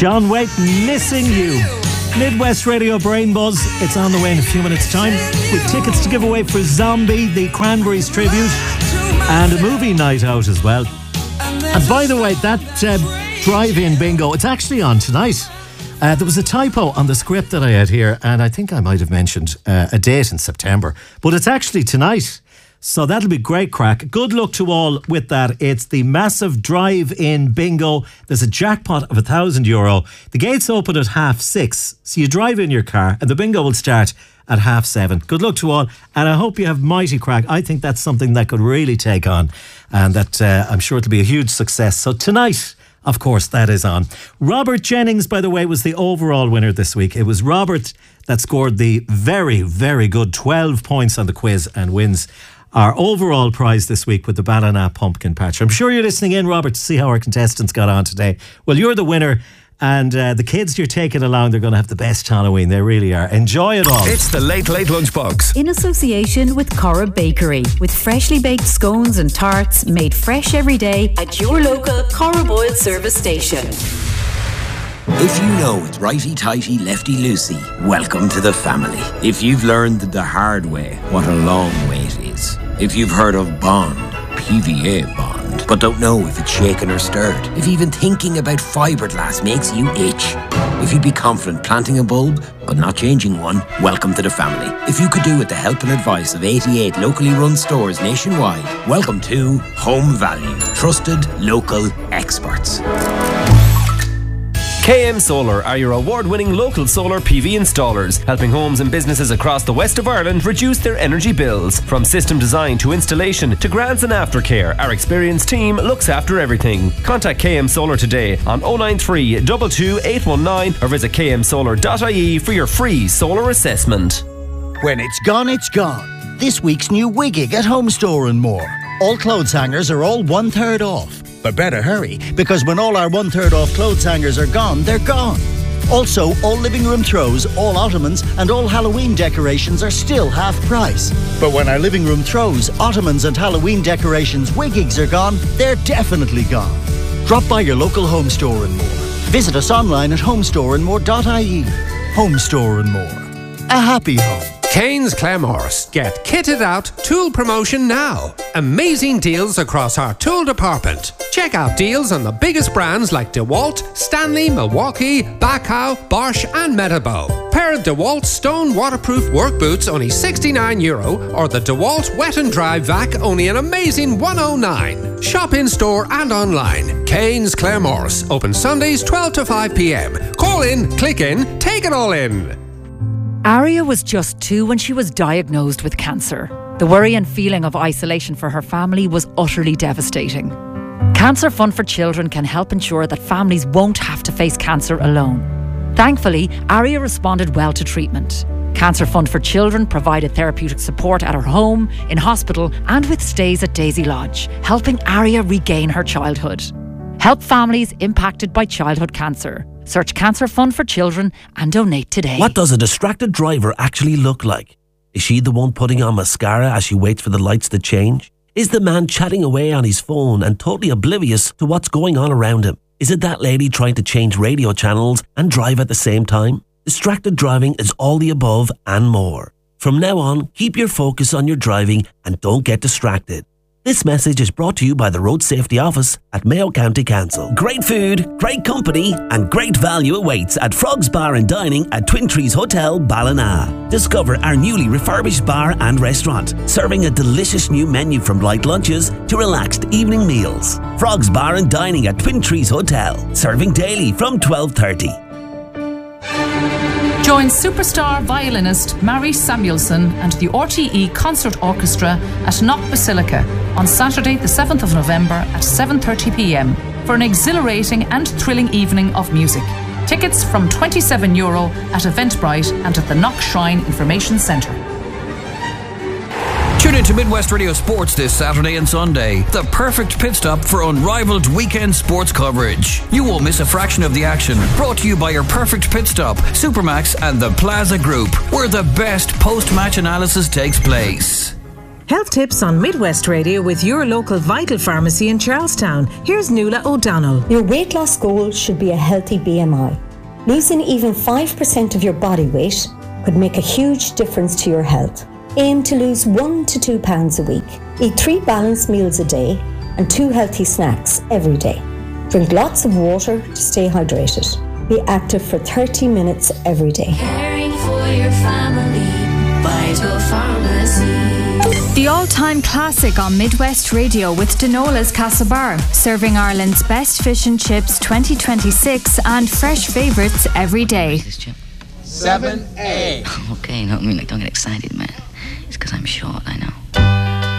John Waite, Missing You. Midwest Radio Brain Buzz. It's on the way in a few minutes' time with tickets to give away for Zombie, the Cranberries tribute, and a movie night out as well. And by the way, that drive-in bingo, it's actually on tonight. There was a typo on the script that I had here, and I think I might have mentioned a date in September, but it's actually tonight. So that'll be great crack. Good luck to all with that. It's the massive drive-in bingo. There's a jackpot of €1,000. The gates open at 6:30. So you drive in your car and the bingo will start at 7:30. Good luck to all. And I hope you have mighty crack. I think that's something that could really take on. And that I'm sure it'll be a huge success. So tonight, of course, that is on. Robert Jennings, by the way, was the overall winner this week. It was Robert that scored the very, very good 12 points on the quiz and wins our overall prize this week with the Ballina Pumpkin Patch. I'm sure you're listening in, Robert, to see how our contestants got on today. Well, you're the winner, and the kids you're taking along, they're going to have the best Halloween. They really are. Enjoy it all. It's the Late Late Lunchbox. In association with Cora Bakery, with freshly baked scones and tarts made fresh every day at your local Cora Boyle service station. If you know it's righty-tighty, lefty-loosey, welcome to the family. If you've learned the hard way what a long wait is. If you've heard of Bond, PVA Bond, but don't know if it's shaken or stirred. If even thinking about fiberglass makes you itch. If you'd be confident planting a bulb, but not changing one, welcome to the family. If you could do with the help and advice of 88 locally run stores nationwide, welcome to Home Value. Trusted local experts. KM Solar are your award-winning local solar PV installers, helping homes and businesses across the west of Ireland reduce their energy bills. From system design to installation to grants and aftercare, our experienced team looks after everything. Contact KM Solar today on 093 22 819 or visit kmsolar.ie for your free solar assessment. When it's gone. This week's new Wiggig at Home Store and More. All clothes hangers are all 1/3 off. But better hurry, because when all our 1/3 off clothes hangers are gone, they're gone. Also, all living room throws, all ottomans and all Halloween decorations are still half price. But when our living room throws, ottomans and Halloween decorations Wiggigs are gone, they're definitely gone. Drop by your local Home Store and More. Visit us online at homestoreandmore.ie. Home Store and More. A happy home. Kane's Claremorse. Get kitted out tool promotion now. Amazing deals across our tool department. Check out deals on the biggest brands like DeWalt, Stanley, Milwaukee, Backhow, Bosch and Metabo. Pair of DeWalt stone waterproof work boots only €69 or the DeWalt wet and dry vac only an amazing €109. Shop in store and online. Kane's Claremorse. Open Sundays 12 to 5 p.m. Call in, click in, take it all in. Aria was just 2 when she was diagnosed with cancer. The worry and feeling of isolation for her family was utterly devastating. Cancer Fund for Children can help ensure that families won't have to face cancer alone. Thankfully, Aria responded well to treatment. Cancer Fund for Children provided therapeutic support at her home, in hospital and with stays at Daisy Lodge, helping Aria regain her childhood. Help families impacted by childhood cancer. Search Cancer Fund for Children and donate today. What does a distracted driver actually look like? Is she the one putting on mascara as she waits for the lights to change? Is the man chatting away on his phone and totally oblivious to what's going on around him? Is it that lady trying to change radio channels and drive at the same time? Distracted driving is all the above and more. From now on, keep your focus on your driving and don't get distracted. This message is brought to you by the Road Safety Office at Mayo County Council. Great food, great company and great value awaits at Frogs Bar and Dining at Twin Trees Hotel, Ballina. Discover our newly refurbished bar and restaurant, serving a delicious new menu from light lunches to relaxed evening meals. Frogs Bar and Dining at Twin Trees Hotel, serving daily from 12:30. Join superstar violinist Mary Samuelson and the RTE Concert Orchestra at Knock Basilica on Saturday the 7th of November at 7:30 p.m. for an exhilarating and thrilling evening of music. Tickets from €27 at Eventbrite and at the Knock Shrine Information Centre. Tune into Midwest Radio Sports this Saturday and Sunday. The perfect pit stop for unrivaled weekend sports coverage. You won't miss a fraction of the action. Brought to you by your perfect pit stop, Supermax and the Plaza Group, where the best post-match analysis takes place. Health tips on Midwest Radio with your local Vital Pharmacy in Charlestown. Here's Nuala O'Donnell. Your weight loss goal should be a healthy BMI. Losing even 5% of your body weight could make a huge difference to your health. Aim to lose 1 to 2 pounds a week. Eat 3 balanced meals a day and 2 healthy snacks every day. Drink lots of water to stay hydrated. Be active for 30 minutes every day. Caring for your family, Vital Pharmacy. The all-time classic on Midwest Radio with Denola's Castlebar, serving Ireland's best fish and chips 2026 and fresh favourites every day. 7A. Okay, no, don't get excited, man. It's because I'm short, I know.